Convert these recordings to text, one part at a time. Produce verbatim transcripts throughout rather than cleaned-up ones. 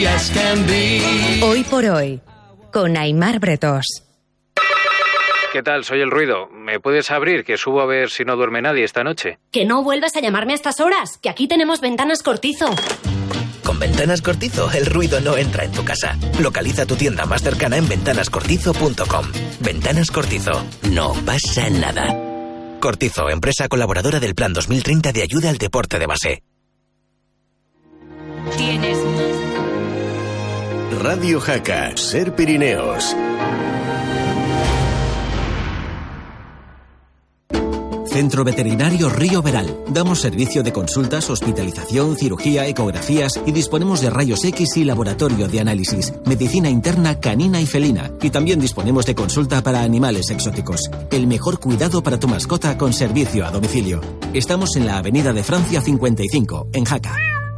free as can be. Hoy por hoy, con Aimar Bretós. ¿Qué tal? Soy El Ruido. ¿Me puedes abrir, que subo a ver si no duerme nadie esta noche? Que no vuelvas a llamarme a estas horas, que aquí tenemos Ventanas Cortizo. Con Ventanas Cortizo, el ruido no entra en tu casa. Localiza tu tienda más cercana en ventanas cortizo punto com. Ventanas Cortizo. No pasa nada. Cortizo, empresa colaboradora del Plan dos mil treinta de ayuda al deporte de base. Tienes Radio Jaca, Ser Pirineos. Centro Veterinario Río Veral. Damos servicio de consultas, hospitalización, cirugía, ecografías y disponemos de rayos X y laboratorio de análisis, medicina interna canina y felina. Y también disponemos de consulta para animales exóticos. El mejor cuidado para tu mascota con servicio a domicilio. Estamos en la Avenida de Francia cincuenta y cinco, en Jaca.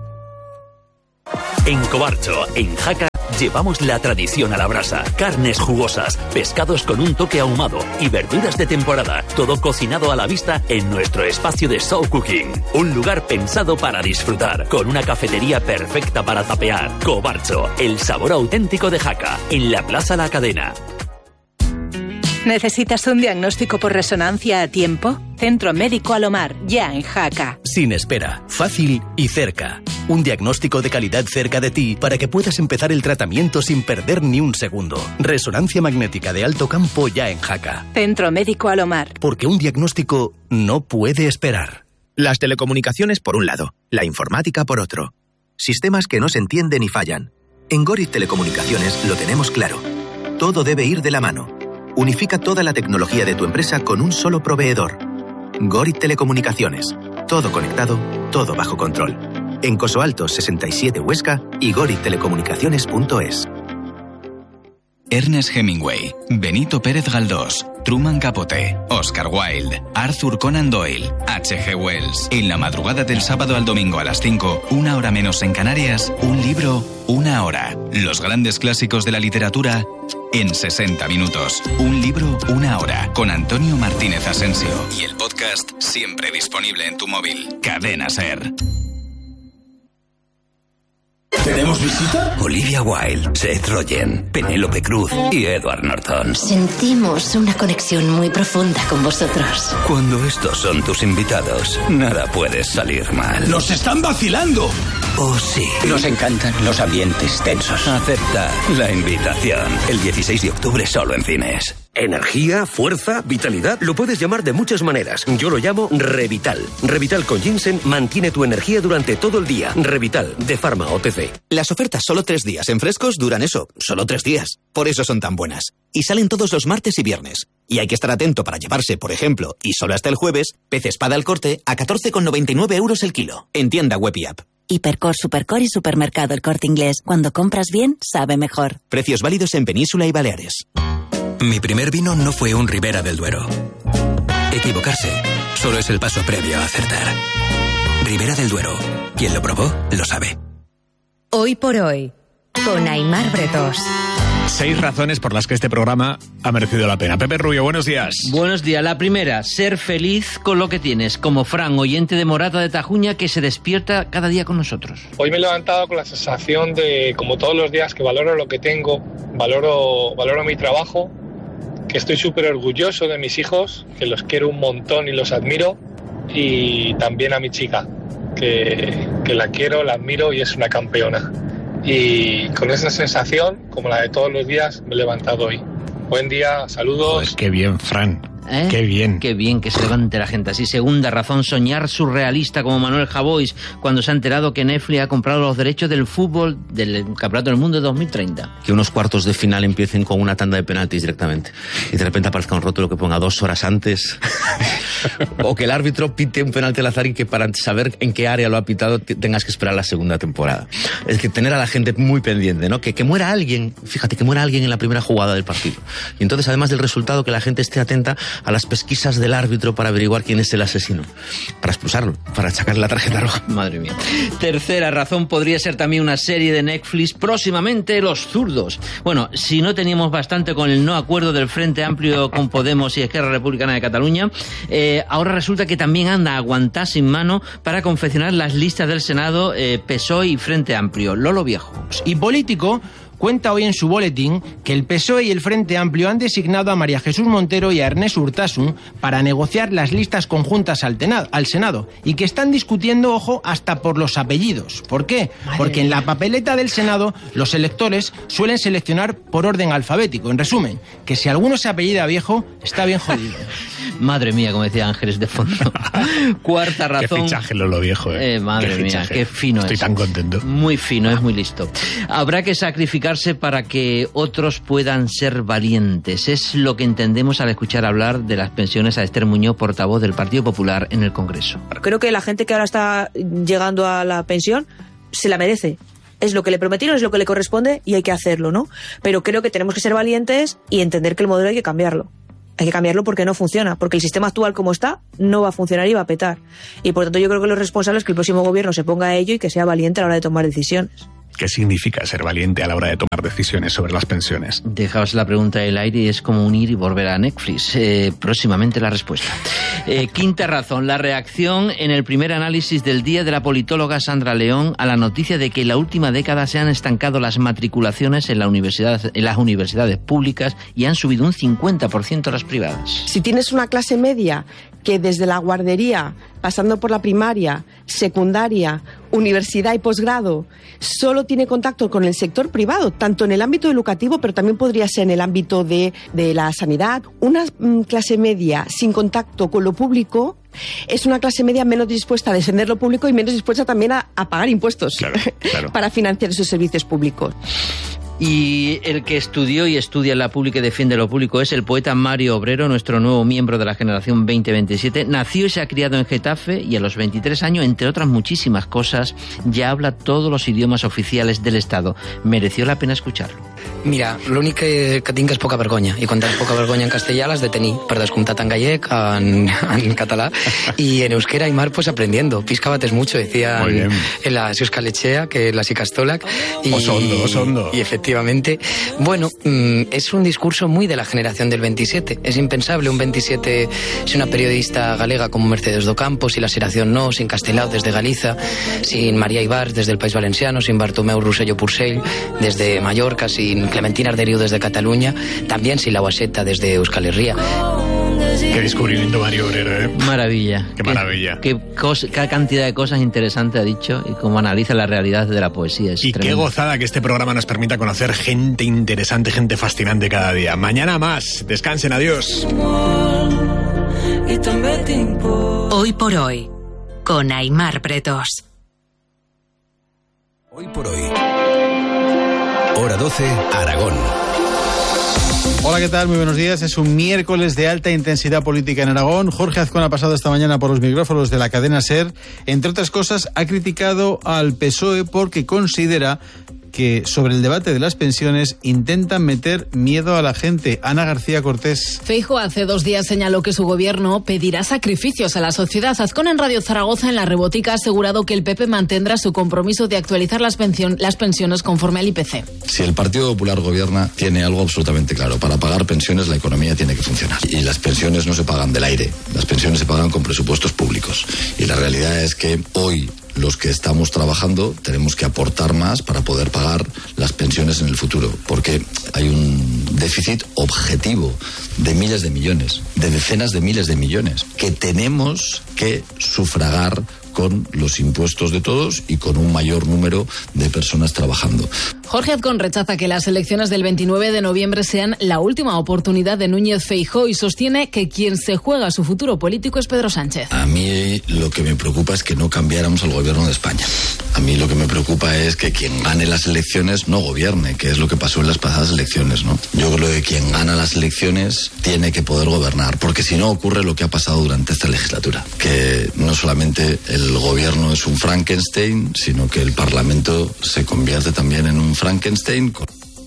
En Cobarcho, en Jaca, llevamos la tradición a la brasa. Carnes jugosas, pescados con un toque ahumado y verduras de temporada. Todo cocinado a la vista en nuestro espacio de Show Cooking. Un lugar pensado para disfrutar, con una cafetería perfecta para tapear. Cobarcho, el sabor auténtico de Jaca, en la Plaza La Cadena. ¿Necesitas un diagnóstico por resonancia a tiempo? Centro Médico Alomar, ya en Jaca. Sin espera, fácil y cerca. Un diagnóstico de calidad cerca de ti para que puedas empezar el tratamiento sin perder ni un segundo. Resonancia magnética de alto campo ya en Jaca. Centro Médico Alomar. Porque un diagnóstico no puede esperar. Las telecomunicaciones por un lado, la informática por otro. Sistemas que no se entienden y fallan. En Gorit Telecomunicaciones lo tenemos claro. Todo debe ir de la mano. Unifica toda la tecnología de tu empresa con un solo proveedor. Gorit Telecomunicaciones. Todo conectado, todo bajo control. En Coso Alto sesenta y siete Huesca y gorit telecomunicaciones punto es. Ernest Hemingway, Benito Pérez Galdós, Truman Capote, Oscar Wilde, Arthur Conan Doyle, H G Wells. En la madrugada del sábado al domingo a las cinco, una hora menos en Canarias, un libro, una hora. Los grandes clásicos de la literatura en sesenta minutos. Un libro, una hora. Con Antonio Martínez Asensio. Y el podcast siempre disponible en tu móvil. Cadena Ser. ¿Tenemos visita? Olivia Wilde, Seth Rogen, Penélope Cruz y Edward Norton. Sentimos una conexión muy profunda con vosotros. Cuando estos son tus invitados, nada puede salir mal. ¡Nos están vacilando! Oh, sí. Nos encantan los ambientes tensos. Acepta la invitación. El dieciséis de octubre solo en cines. Energía, fuerza, vitalidad, lo puedes llamar de muchas maneras. Yo lo llamo Revital. Revital con ginseng mantiene tu energía durante todo el día. Revital, de Pharma O T C. Las ofertas solo tres días en frescos duran eso, solo tres días. Por eso son tan buenas. Y salen todos los martes y viernes. Y hay que estar atento para llevarse, por ejemplo, y solo hasta el jueves, pez espada al corte a catorce con noventa y nueve euros el kilo. En tienda web y app. Hipercor, Supercor y Supermercado El Corte Inglés. Cuando compras bien, sabe mejor. Precios válidos en Península y Baleares. Mi primer vino no fue un Ribera del Duero. Equivocarse solo es el paso previo a acertar. Ribera del Duero. Quien lo probó, lo sabe. Hoy por hoy, con Aimar Bretós. Seis razones por las que este programa ha merecido la pena. Pepe Rubio, buenos días. Buenos días. La primera, ser feliz con lo que tienes, como Fran, oyente de Morata de Tajuña, que se despierta cada día con nosotros. Hoy me he levantado con la sensación de, como todos los días, que valoro lo que tengo, valoro, valoro mi trabajo, que estoy súper orgulloso de mis hijos, que los quiero un montón y los admiro, y también a mi chica, que, que la quiero, la admiro y es una campeona. Y con esa sensación, como la de todos los días, me he levantado hoy. Buen día, saludos. Joder, qué bien, Fran. ¿Eh? Qué bien. Qué bien que se levante la gente así. Segunda razón, soñar surrealista como Manuel Javois cuando se ha enterado que Netflix ha comprado los derechos del fútbol del Campeonato del Mundo de dos mil treinta. Que unos cuartos de final empiecen con una tanda de penaltis directamente y de repente aparezca un rótulo que ponga dos horas antes o que el árbitro pite un penalti al azar y que para saber en qué área lo ha pitado tengas que esperar la segunda temporada. Es que tener a la gente muy pendiente, ¿no? Que, que muera alguien, fíjate, que muera alguien en la primera jugada del partido. Y entonces, además del resultado, que la gente esté atenta a las pesquisas del árbitro para averiguar quién es el asesino, para expulsarlo, para sacarle la tarjeta roja. Madre mía. Tercera razón podría ser también una serie de Netflix, próximamente Los Zurdos. Bueno, si no teníamos bastante con el no acuerdo del Frente Amplio con Podemos y Esquerra Republicana de Cataluña, eh, ahora resulta que también anda a aguantar sin mano para confeccionar las listas del Senado eh, P S O E y Frente Amplio. Lolo Viejo. Y Político cuenta hoy en su boletín que el P S O E y el Frente Amplio han designado a María Jesús Montero y a Ernest Urtasun para negociar las listas conjuntas al, tenado, al Senado y que están discutiendo, ojo, hasta por los apellidos. ¿Por qué? Madre Porque en la papeleta del Senado los electores suelen seleccionar por orden alfabético. En resumen, que si alguno se apellida Viejo, está bien jodido. Madre mía, como decía Ángeles de fondo. Cuarta razón. Qué fichaje, Lolo Viejo, ¿eh? eh madre qué mía, fichaje. qué fino Estoy es. Estoy tan contento. Muy fino, es muy listo. Habrá que sacrificarse para que otros puedan ser valientes. Es lo que entendemos al escuchar hablar de las pensiones a Esther Muñoz, portavoz del Partido Popular en el Congreso. Creo que la gente que ahora está llegando a la pensión se la merece. Es lo que le prometieron, es lo que le corresponde y hay que hacerlo, ¿no? Pero creo que tenemos que ser valientes y entender que el modelo hay que cambiarlo. Hay que cambiarlo porque no funciona, porque el sistema actual como está no va a funcionar y va a petar. Y por tanto yo creo que lo responsable es que el próximo gobierno se ponga a ello y que sea valiente a la hora de tomar decisiones. ¿Qué significa ser valiente a la hora de tomar decisiones sobre las pensiones? Dejaos la pregunta del aire y es como unir y volver a Netflix. Eh, próximamente la respuesta. Eh, quinta razón, la reacción en el primer análisis del día de la politóloga Sandra León a la noticia de que en la última década se han estancado las matriculaciones en, la universidad, en las universidades públicas y han subido un cincuenta por ciento las privadas. Si tienes una clase media que desde la guardería, pasando por la primaria, secundaria, universidad y posgrado, solo tiene contacto con el sector privado, tanto en el ámbito educativo, pero también podría ser en el ámbito de, de la sanidad. Una mm, clase media sin contacto con lo público es una clase media menos dispuesta a defender lo público y menos dispuesta también a, a pagar impuestos, claro, claro, para financiar esos servicios públicos. Y el que estudió y estudia en la pública y defiende lo público es el poeta Mario Obrero, nuestro nuevo miembro de la generación veinte veintisiete. Nació y se ha criado en Getafe y a los veintitrés años, entre otras muchísimas cosas, ya habla todos los idiomas oficiales del Estado. Mereció la pena escucharlo. Mira, l'únic que, que tinc és poca vergonya, i quan tens poca vergonya en castellà l'has de tenir, per descomptat en gallec, en, en català, y en euskera y mar pues aprendiendo. Pisca bates mucho, decía en, en la Euskal-Etxea, que la Sikastolak. Y, osondo, osondo. Y efectivamente, bueno, es un discurso muy de la generación del veintisiete. Es impensable un veintisiete sin una periodista galega como Mercedes Docampo, sin la Xeración No, sin Castelao desde Galiza, sin María Ibars desde el País Valenciano, sin Bartomeu Rosselló Purcell desde Mallorca, sin Clementina Arderiu desde Cataluña, también sin la Guaseta desde Euskal Herria. Qué descubrimiento, Mario Obrero, ¿eh? Maravilla. Qué maravilla. Qué, qué, cosa, qué cantidad de cosas interesantes ha dicho y cómo analiza la realidad de la poesía. Es y tremendo. Qué gozada que este programa nos permita conocer gente interesante, gente fascinante cada día. Mañana más. Descansen, adiós. Hoy por hoy, con Aimar Pretos. Hoy por hoy. Hora doce, Aragón. Hola, ¿qué tal? Muy buenos días. Es un miércoles de alta intensidad política en Aragón. Jorge Azcón ha pasado esta mañana por los micrófonos de la cadena SER. Entre otras cosas, ha criticado al P S O E porque considera que sobre el debate de las pensiones intentan meter miedo a la gente. Ana García Cortés. Feijóo hace dos días señaló que su gobierno pedirá sacrificios a la sociedad. Azcón en Radio Zaragoza, en La Rebotica, ha asegurado que el P P mantendrá su compromiso de actualizar las, pensión, las pensiones conforme al I P C. Si el Partido Popular gobierna, tiene algo absolutamente claro. Para pagar pensiones la economía tiene que funcionar. Y las pensiones no se pagan del aire. Las pensiones se pagan con presupuestos públicos. Y la realidad es que hoy los que estamos trabajando tenemos que aportar más para poder pagar las pensiones en el futuro, porque hay un déficit objetivo de miles de millones, de decenas de miles de millones, que tenemos que sufragar con los impuestos de todos y con un mayor número de personas trabajando. Jorge Azcón rechaza que las elecciones del veintinueve de noviembre sean la última oportunidad de Núñez Feijóo y sostiene que quien se juega su futuro político es Pedro Sánchez. A mí lo que me preocupa es que no cambiáramos al gobierno de España. A mí lo que me preocupa es que quien gane las elecciones no gobierne, que es lo que pasó en las pasadas elecciones, ¿no? Yo creo que quien gana las elecciones tiene que poder gobernar, porque si no ocurre lo que ha pasado durante esta legislatura, que no solamente el El gobierno es un Frankenstein, sino que el Parlamento se convierte también en un Frankenstein.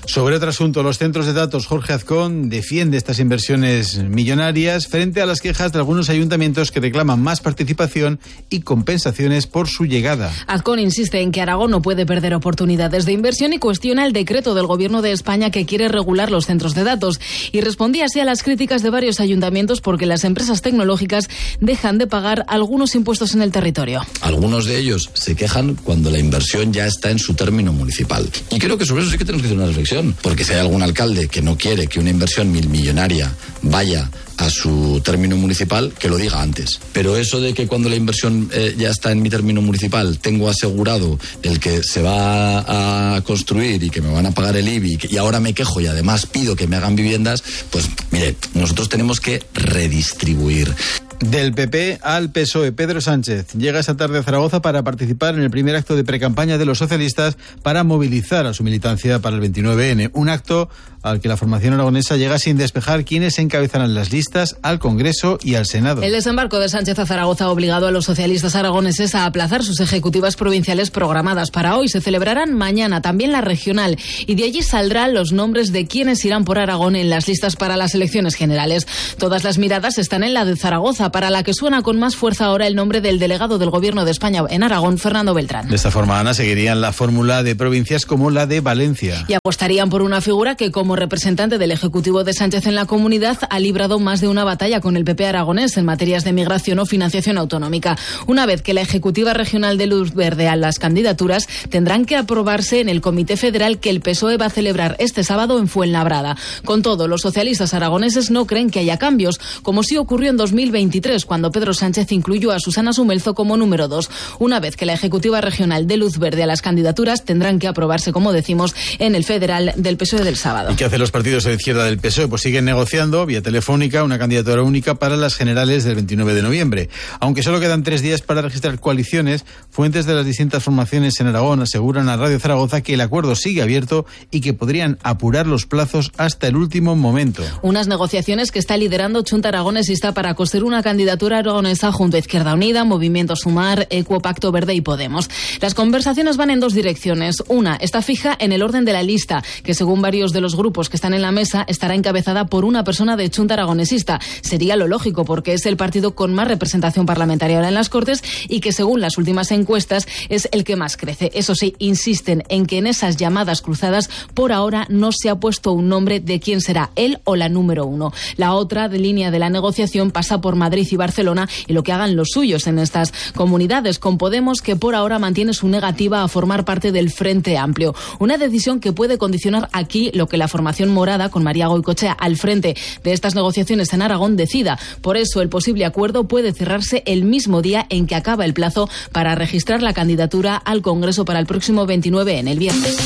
Sobre otro asunto, los centros de datos, Jorge Azcón defiende estas inversiones millonarias frente a las quejas de algunos ayuntamientos que reclaman más participación y compensaciones por su llegada. Azcón insiste en que Aragón no puede perder oportunidades de inversión y cuestiona el decreto del Gobierno de España que quiere regular los centros de datos. Y respondía así a las críticas de varios ayuntamientos porque las empresas tecnológicas dejan de pagar algunos impuestos en el territorio. Algunos de ellos se quejan cuando la inversión ya está en su término municipal. Y creo que sobre eso sí que tenemos que hacer una reflexión. Porque si hay algún alcalde que no quiere que una inversión mil millonaria vaya a su término municipal, que lo diga antes. Pero eso de que cuando la inversión eh, ya está en mi término municipal, tengo asegurado el que se va a construir y que me van a pagar el I B I y ahora me quejo y además pido que me hagan viviendas, pues mire, nosotros tenemos que redistribuir. Del P P al P S O E, Pedro Sánchez llega esta tarde a Zaragoza para participar en el primer acto de precampaña de los socialistas para movilizar a su militancia para el veintinueve ene. Un acto al que la formación aragonesa llega sin despejar quiénes encabezarán las listas al Congreso y al Senado. El desembarco de Sánchez a Zaragoza ha obligado a los socialistas aragoneses a aplazar sus ejecutivas provinciales programadas para hoy. Se celebrarán mañana también la regional y de allí saldrán los nombres de quienes irán por Aragón en las listas para las elecciones generales. Todas las miradas están en la de Zaragoza, para la que suena con más fuerza ahora el nombre del delegado del Gobierno de España en Aragón, Fernando Beltrán. De esta forma, Ana, seguirían la fórmula de provincias como la de Valencia. Y apostarían por una figura que, como representante del Ejecutivo de Sánchez en la comunidad, ha librado más de una batalla con el P P aragonés en materias de migración o financiación autonómica. Una vez que la Ejecutiva Regional de luz verde a las candidaturas, tendrán que aprobarse en el Comité Federal que el P S O E va a celebrar este sábado en Fuenlabrada. Con todo, los socialistas aragoneses no creen que haya cambios, como sí ocurrió en dos mil veintitrés, cuando Pedro Sánchez incluyó a Susana Sumelzo como número dos. Una vez que la Ejecutiva Regional dé luz verde a las candidaturas, tendrán que aprobarse, como decimos, en el federal del P S O E del sábado. ¿Y qué hacen los partidos de izquierda del P S O E? Pues siguen negociando vía telefónica una candidatura única para las generales del veintinueve de noviembre. Aunque solo quedan tres días para registrar coaliciones, fuentes de las distintas formaciones en Aragón aseguran a Radio Zaragoza que el acuerdo sigue abierto y que podrían apurar los plazos hasta el último momento. Unas negociaciones que está liderando Chunta Aragonesista para coser una candidatura aragonesa junto a Izquierda Unida, Movimiento Sumar, Equo, Pacto Verde y Podemos. Las conversaciones van en dos direcciones. Una está fija en el orden de la lista, que según varios de los grupos que están en la mesa, estará encabezada por una persona de Chunta Aragonesista. Sería lo lógico porque es el partido con más representación parlamentaria ahora en las Cortes y que según las últimas encuestas es el que más crece. Eso sí, insisten en que en esas llamadas cruzadas por ahora no se ha puesto un nombre de quién será él o la número uno. La otra de línea de la negociación pasa por Madrid y Barcelona y lo que hagan los suyos en estas comunidades, con Podemos, que por ahora mantiene su negativa a formar parte del Frente Amplio. Una decisión que puede condicionar aquí lo que la formación morada, con María Goicoechea al frente de estas negociaciones en Aragón, decida. Por eso el posible acuerdo puede cerrarse el mismo día en que acaba el plazo para registrar la candidatura al Congreso para el próximo veintinueve en el viernes.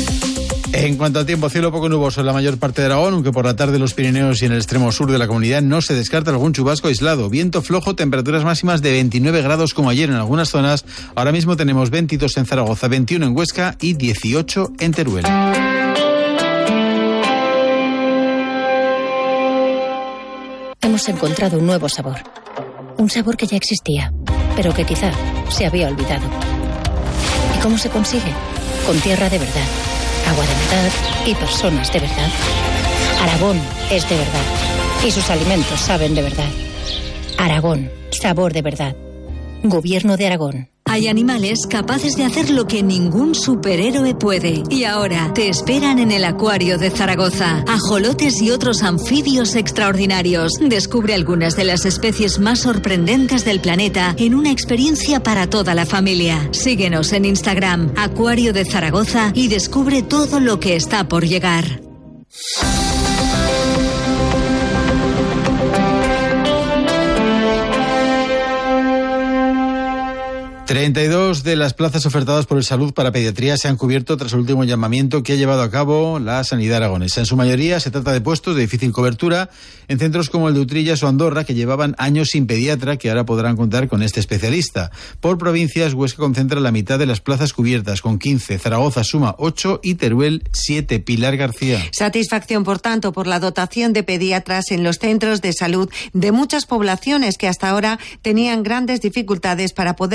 En cuanto al tiempo, cielo poco nuboso en la mayor parte de Aragón, aunque por la tarde en los Pirineos y en el extremo sur de la comunidad no se descarta algún chubasco aislado. Viento flojo, temperaturas máximas de veintinueve grados como ayer en algunas zonas. Ahora mismo tenemos veintidós en Zaragoza, veintiuno en Huesca y dieciocho en Teruel. Hemos encontrado un nuevo sabor. Un sabor que ya existía, pero que quizá se había olvidado. ¿Y cómo se consigue? Con tierra de verdad, agua de verdad y personas de verdad. Aragón es de verdad y sus alimentos saben de verdad. Aragón, sabor de verdad. Gobierno de Aragón. Hay animales capaces de hacer lo que ningún superhéroe puede. Y ahora te esperan en el Acuario de Zaragoza. Ajolotes y otros anfibios extraordinarios. Descubre algunas de las especies más sorprendentes del planeta en una experiencia para toda la familia. Síguenos en Instagram, Acuario de Zaragoza, y descubre todo lo que está por llegar. treinta y dos de las plazas ofertadas por el Salud para pediatría se han cubierto tras el último llamamiento que ha llevado a cabo la sanidad aragonesa. En su mayoría se trata de puestos de difícil cobertura en centros como el de Utrillas o Andorra, que llevaban años sin pediatra, que ahora podrán contar con este especialista. Por provincias, Huesca concentra la mitad de las plazas cubiertas, con quince, Zaragoza suma ocho y Teruel siete. Pilar García. Satisfacción, por tanto, por la dotación de pediatras en los centros de salud de muchas poblaciones que hasta ahora tenían grandes dificultades para poder cubrir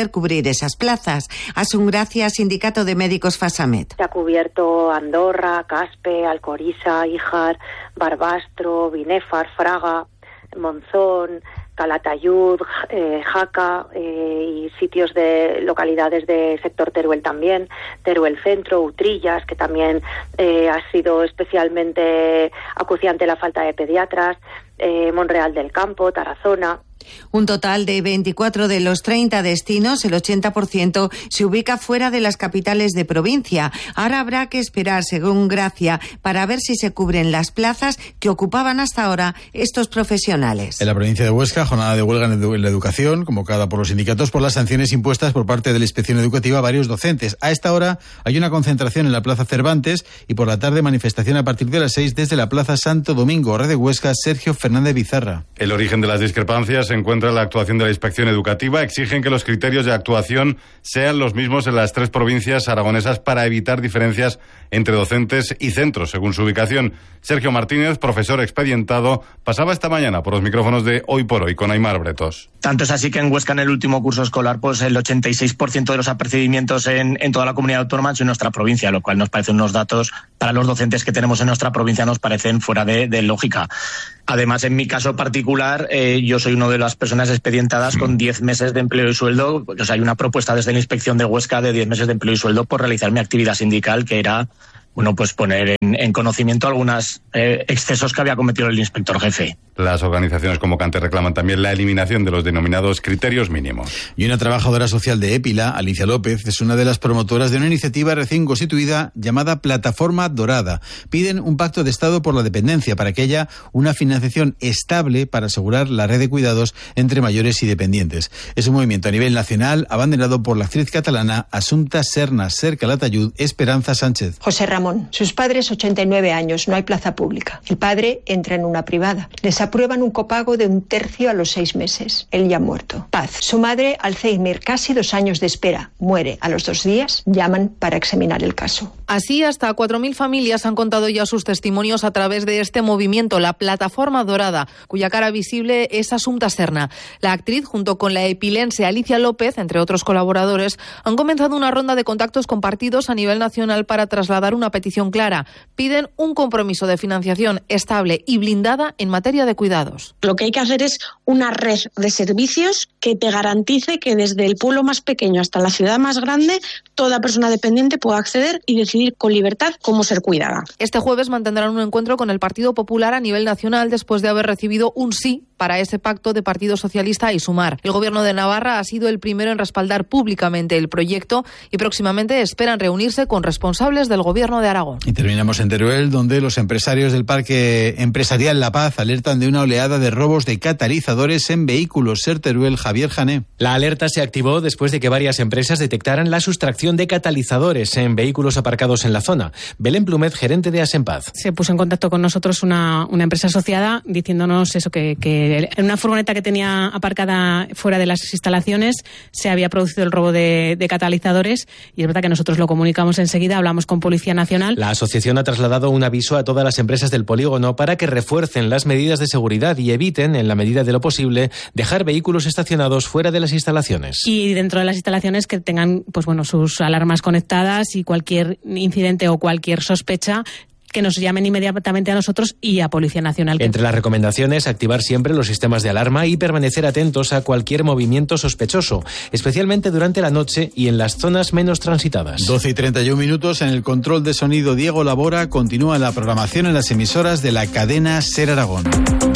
cubrir esas plazas. Asun Gracia, Sindicato de Médicos Fasamet. Se ha cubierto Andorra, Caspe, Alcoriza, Híjar, Barbastro, Binéfar, Fraga, Monzón, Calatayud, eh, Jaca eh, y sitios de localidades del sector Teruel también, Teruel Centro, Utrillas, que también eh, ha sido especialmente acuciante la falta de pediatras, eh, Monreal del Campo, Tarazona. Un total de veinticuatro de los treinta destinos, el ochenta por ciento, se ubica fuera de las capitales de provincia. Ahora habrá que esperar, según Gracia, para ver si se cubren las plazas que ocupaban hasta ahora estos profesionales. En la provincia de Huesca, jornada de huelga en la educación, convocada por los sindicatos por las sanciones impuestas por parte de la Inspección Educativa a varios docentes. A esta hora hay una concentración en la Plaza Cervantes y por la tarde manifestación a partir de las seis desde la Plaza Santo Domingo. Red de Huesca, Sergio Fernández Bizarra. El origen de las discrepancias se encuentra en la actuación de la Inspección Educativa. Exigen que los criterios de actuación sean los mismos en las tres provincias aragonesas para evitar diferencias entre docentes y centros, según su ubicación. Sergio Martínez, profesor expedientado, pasaba esta mañana por los micrófonos de Hoy por Hoy con Aymar Bretos. Tanto es así que en Huesca, en el último curso escolar, pues el ochenta y seis por ciento de los apercibimientos en, en toda la comunidad autónoma han sido en nuestra provincia, lo cual nos parecen unos datos, para los docentes que tenemos en nuestra provincia, nos parecen fuera de, de lógica. Además, en mi caso particular, eh, yo soy una de las personas expedientadas con diez meses de empleo y sueldo. O sea, hay una propuesta desde la Inspección de Huesca de diez meses de empleo y sueldo por realizar mi actividad sindical, que era, bueno, pues poner en, en conocimiento algunos eh, excesos que había cometido el inspector jefe. Las organizaciones convocantes reclaman también la eliminación de los denominados criterios mínimos. Y una trabajadora social de Épila, Alicia López, es una de las promotoras de una iniciativa recién constituida llamada Plataforma Dorada. Piden un pacto de Estado por la dependencia para que haya una financiación estable para asegurar la red de cuidados entre mayores y dependientes. Es un movimiento a nivel nacional abanderado por la actriz catalana Assumpta Serna Ser Calatayud Esperanza Sánchez. José Ramón, sus padres ochenta y nueve años, no hay plaza pública. El padre entra en una privada. Les aprueban un copago de un tercio a los seis meses. Él ya ha muerto. Paz. Su madre, Alzheimer, casi dos años de espera. Muere a los dos días. Llaman para examinar el caso. Así, hasta cuatro mil familias han contado ya sus testimonios a través de este movimiento, la Plataforma Dorada, cuya cara visible es Assumpta Serna. La actriz, junto con la epilense Alicia López, entre otros colaboradores, han comenzado una ronda de contactos compartidos a nivel nacional para trasladar una petición clara. Piden un compromiso de financiación estable y blindada en materia de cuidados. Lo que hay que hacer es una red de servicios que te garantice que desde el pueblo más pequeño hasta la ciudad más grande, toda persona dependiente pueda acceder y decidir con libertad cómo ser cuidada. Este jueves mantendrán un encuentro con el Partido Popular a nivel nacional después de haber recibido un sí para ese pacto de Partido Socialista y Sumar. El Gobierno de Navarra ha sido el primero en respaldar públicamente el proyecto y próximamente esperan reunirse con responsables del Gobierno de Aragón. Y terminamos en Teruel, donde los empresarios del Parque Empresarial La Paz alertan de una oleada de robos de catalizadores en vehículos. Ser Teruel, Javier Jané. La alerta se activó después de que varias empresas detectaran la sustracción de catalizadores en vehículos aparcados en la zona. Belén Plumet, gerente de Asempaz. Se puso en contacto con nosotros una, una empresa asociada diciéndonos eso, que, que en una furgoneta que tenía aparcada fuera de las instalaciones se había producido el robo de, de catalizadores, y es verdad que nosotros lo comunicamos enseguida, hablamos con Policía Nacional. La asociación ha trasladado un aviso a todas las empresas del polígono para que refuercen las medidas de seguridad y eviten, en la medida de lo posible, dejar vehículos estacionados fuera de las instalaciones. Y dentro de las instalaciones que tengan, pues bueno, sus alarmas conectadas, y cualquier incidente o cualquier sospecha que nos llamen inmediatamente a nosotros y a Policía Nacional. Entre las recomendaciones, activar siempre los sistemas de alarma y permanecer atentos a cualquier movimiento sospechoso, especialmente durante la noche y en las zonas menos transitadas. doce y treinta y un minutos. En el control de sonido, Diego Labora. Continúa la programación en las emisoras de la cadena Ser Aragón.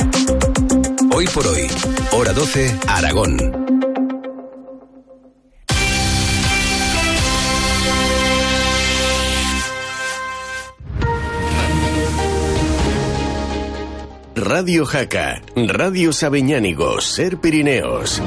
Hoy por hoy, hora doce, Aragón. Radio Jaca, Radio Sabiñánigo, Ser Pirineos.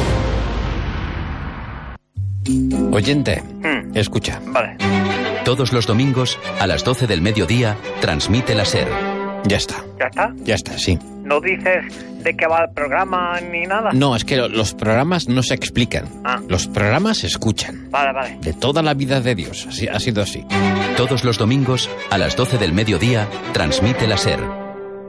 Oyente, mm. escucha. Vale. Todos los domingos, a las doce del mediodía, transmite la Ser. Ya está. ¿Ya está? Ya está, sí. ¿No dices de qué va el programa ni nada? No, es que los programas no se explican. Ah. Los programas se escuchan. Vale, vale. De toda la vida de Dios. Así, ha sido así. Todos los domingos, a las doce del mediodía, transmite la Ser.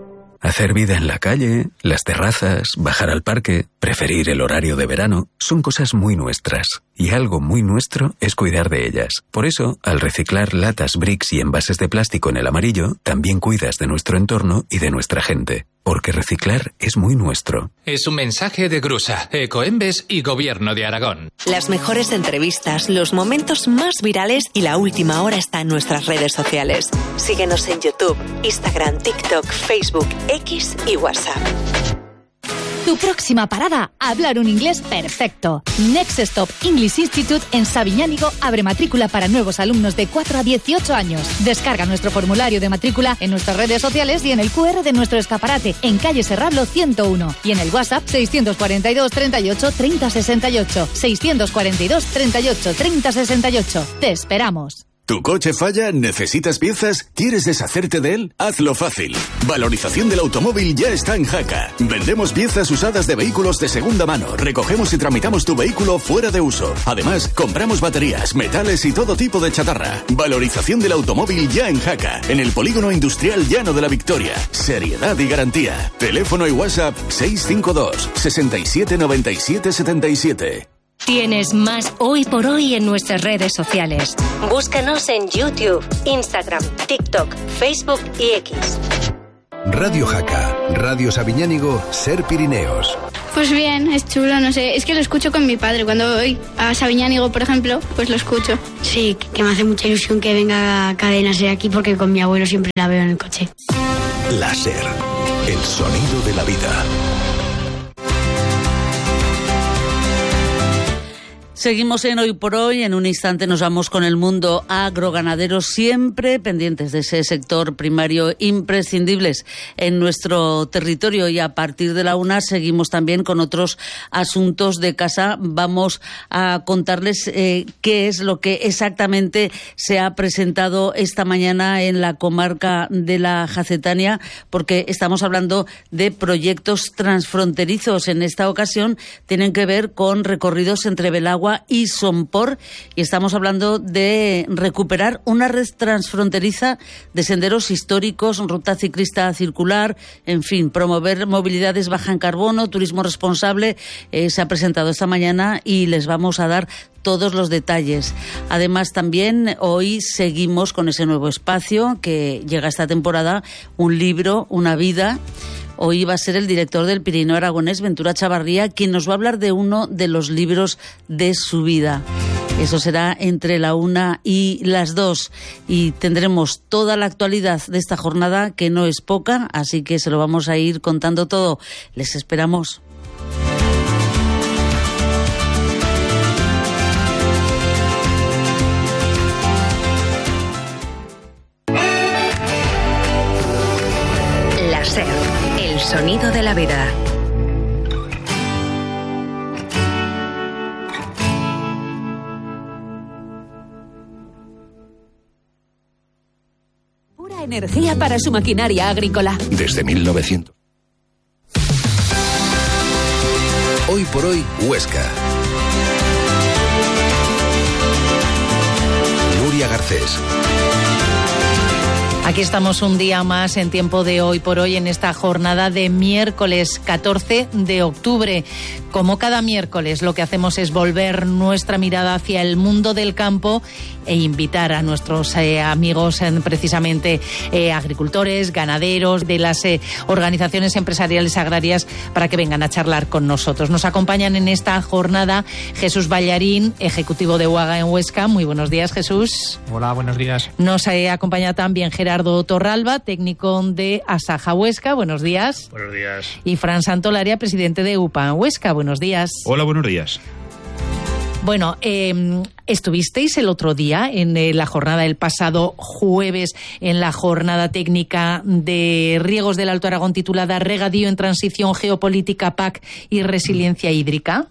Hacer vida en la calle, las terrazas, bajar al parque, preferir el horario de verano, son cosas muy nuestras. Y algo muy nuestro es cuidar de ellas. Por eso, al reciclar latas, bricks y envases de plástico en el amarillo, también cuidas de nuestro entorno y de nuestra gente. Porque reciclar es muy nuestro. Es un mensaje de Grusa, Ecoembes y Gobierno de Aragón. Las mejores entrevistas, los momentos más virales y la última hora está en nuestras redes sociales. Síguenos en YouTube, Instagram, TikTok, Facebook, X y WhatsApp. Tu próxima parada, hablar un inglés perfecto. Next Stop English Institute en Sabiñánigo abre matrícula para nuevos alumnos de cuatro a dieciocho años. Descarga nuestro formulario de matrícula en nuestras redes sociales y en el cu erre de nuestro escaparate en calle Serrablo ciento uno y en el WhatsApp seiscientos cuarenta y dos, treinta y ocho, treinta, sesenta y ocho. seiscientos cuarenta y dos, treinta y ocho, treinta, sesenta y ocho. Te esperamos. ¿Tu coche falla? ¿Necesitas piezas? ¿Quieres deshacerte de él? Hazlo fácil. Valorización del automóvil ya está en Jaca. Vendemos piezas usadas de vehículos de segunda mano. Recogemos y tramitamos tu vehículo fuera de uso. Además, compramos baterías, metales y todo tipo de chatarra. Valorización del automóvil ya en Jaca. En el Polígono Industrial Llano de la Victoria. Seriedad y garantía. Teléfono y WhatsApp seis cinco dos, seis siete, nueve siete, siete siete. Tienes más Hoy por Hoy en nuestras redes sociales. Búscanos en YouTube, Instagram, TikTok, Facebook y X. Radio Jaca, Radio Sabiñánigo, Ser Pirineos. Pues bien, es chulo, no sé, es que lo escucho con mi padre. Cuando voy a Sabiñánigo, por ejemplo, pues lo escucho. Sí, que me hace mucha ilusión que venga Cadena Ser aquí porque con mi abuelo siempre la veo en el coche. La Ser, el sonido de la vida. Seguimos en Hoy por Hoy. En un instante nos vamos con el mundo agroganadero, siempre pendientes de ese sector primario imprescindibles en nuestro territorio. Y a partir de la una seguimos también con otros asuntos de casa. Vamos a contarles eh, qué es lo que exactamente se ha presentado esta mañana en la comarca de la Jacetania, porque estamos hablando de proyectos transfronterizos. En esta ocasión tienen que ver con recorridos entre Belagua y Sompor, y estamos hablando de recuperar una red transfronteriza de senderos históricos, ruta ciclista circular, en fin, promover movilidades baja en carbono, turismo responsable. Eh, se ha presentado esta mañana y les vamos a dar todos los detalles. Además, también hoy seguimos con ese nuevo espacio que llega esta temporada, un libro, una vida. Hoy va a ser el director del Pirineo Aragonés, Ventura Chavarría, quien nos va a hablar de uno de los libros de su vida. Eso será entre la una y las dos. Y tendremos toda la actualidad de esta jornada, que no es poca, así que se lo vamos a ir contando todo. Les esperamos. La Ser. El sonido de la vida. Pura energía para su maquinaria agrícola. Desde mil novecientos. Hoy por Hoy, Huesca. Nuria Garcés. Aquí estamos un día más en Tiempo de Hoy por Hoy, en esta jornada de miércoles catorce de octubre. Como cada miércoles, lo que hacemos es volver nuestra mirada hacia el mundo del campo e invitar a nuestros eh, amigos, eh, precisamente eh, agricultores, ganaderos, de las eh, organizaciones empresariales agrarias, para que vengan a charlar con nosotros. Nos acompañan en esta jornada Jesús Ballarín, ejecutivo de UAGA en Huesca. Muy buenos días, Jesús. Hola, buenos días. Nos eh, acompaña también Gerardo Torralba, técnico de Asaja Huesca. Buenos días. Buenos días. Y Fran Santolaria, presidente de UPA Huesca. Buenos días. Hola, buenos días. Bueno, eh, estuvisteis el otro día en eh, la jornada del pasado jueves, en la jornada técnica de riegos del Alto Aragón titulada Regadío en Transición Geopolítica, P A C y Resiliencia Hídrica.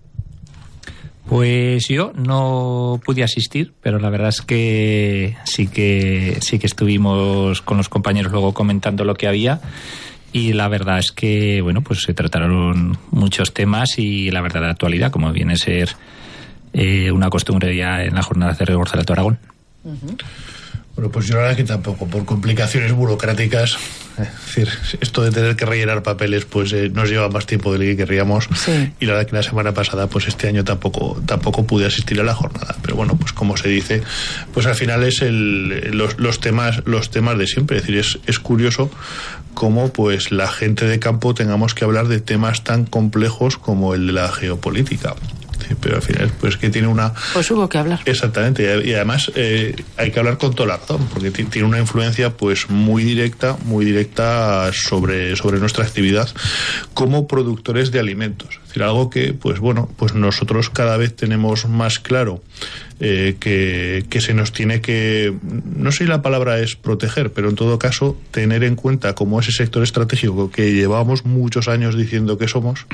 Pues yo no pude asistir, pero la verdad es que sí que sí que estuvimos con los compañeros luego comentando lo que había. Y la verdad es que, bueno, pues se trataron muchos temas y la verdad de la actualidad, como viene a ser eh, una costumbre ya en la jornada de riegos del Alto Aragón. Uh-huh. Bueno, pues yo la verdad que tampoco, por complicaciones burocráticas, es decir, esto de tener que rellenar papeles pues eh, nos lleva más tiempo del que querríamos, sí. Y la verdad que la semana pasada, pues este año tampoco tampoco pude asistir a la jornada, pero bueno, pues como se dice, pues al final es el los, los temas los temas de siempre, es decir, es, es curioso cómo pues la gente de campo tengamos que hablar de temas tan complejos como el de la geopolítica. Sí, pero al final pues que tiene una... Pues hubo que hablar. Exactamente, y además eh, hay que hablar con toda la razón, porque t- tiene una influencia pues muy directa, muy directa sobre, sobre nuestra actividad como productores de alimentos. Es decir, algo que pues bueno, pues nosotros cada vez tenemos más claro eh, que, que se nos tiene que, no sé si la palabra es proteger, pero en todo caso tener en cuenta como ese sector estratégico que llevamos muchos años diciendo que somos,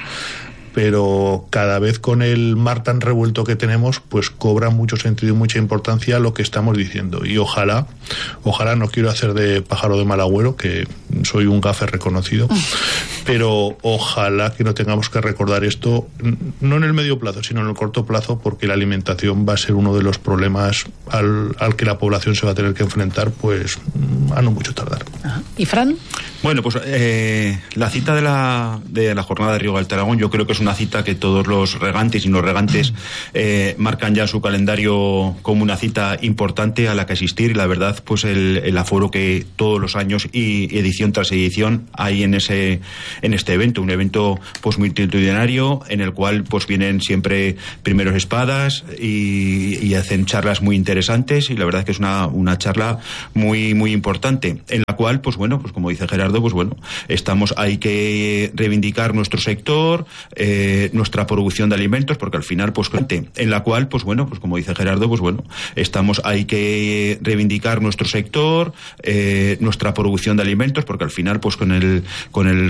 pero cada vez con el mar tan revuelto que tenemos, pues cobra mucho sentido y mucha importancia lo que estamos diciendo. Y ojalá, ojalá, no quiero hacer de pájaro de mal agüero, que soy un gafe reconocido, pero ojalá que no tengamos que recordar esto, no en el medio plazo, sino en el corto plazo, porque la alimentación va a ser uno de los problemas al, al que la población se va a tener que enfrentar, pues a no mucho tardar. Ajá. ¿Y Fran? Bueno, pues eh, la cita de la, de la jornada de Río Alto Aragón, yo creo que es una cita que todos los regantes y no regantes eh, marcan ya su calendario como una cita importante a la que asistir, y la verdad pues el, el aforo que todos los años y edición tras edición hay en ese en este evento, un evento pues multitudinario en el cual pues vienen siempre primeros espadas y, y hacen charlas muy interesantes, y la verdad que es una, una charla muy muy importante, en la cual pues bueno, pues como dice Gerardo, pues bueno, estamos, hay que reivindicar nuestro sector, eh, Eh, nuestra producción de alimentos, porque al final pues en la cual pues bueno, pues como dice Gerardo, pues bueno, estamos, hay que reivindicar nuestro sector, eh, nuestra producción de alimentos, porque al final pues con el con el